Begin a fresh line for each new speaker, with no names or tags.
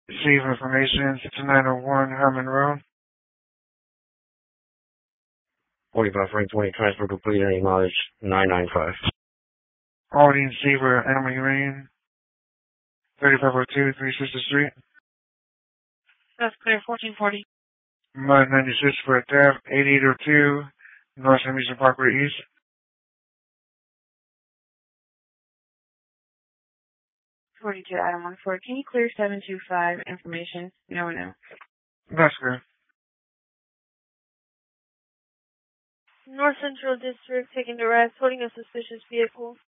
Receive information, 6901 Herman Road.
45 Frank 20, transfer complete, any mileage 995.
Audience Zebra, Emily Lane, 3502, 3 Sister Street.
That's clear, 1440.
Mud 96 for a theft, 8802, North Eastern Parkway East.
42 Adam 14. Can you clear 725 information? No.
That's good.
North Central District taking the rest, holding a suspicious vehicle.